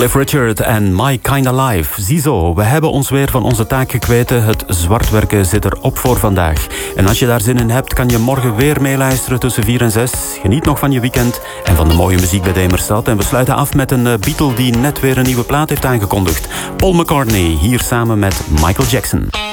Cliff Richard en My Kinda Life. Ziezo, we hebben ons weer van onze taak gekweten. Het zwartwerken zit erop voor vandaag. En als je daar zin in hebt, kan je morgen weer meeluisteren tussen 4 en 6. Geniet nog van je weekend en van de mooie muziek bij Demerstad. En we sluiten af met een Beatle die net weer een nieuwe plaat heeft aangekondigd. Paul McCartney, hier samen met Michael Jackson.